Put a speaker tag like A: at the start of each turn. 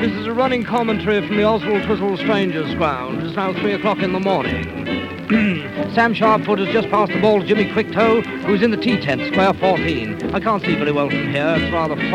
A: This is a running commentary from the Oswald Twizzle Strangers Ground. It's now 3 o'clock in the morning. Sam Sharpfoot has just passed the ball to Jimmy Quicktoe, who's in the tea tent, square 14. I can't see very well from here. It's rather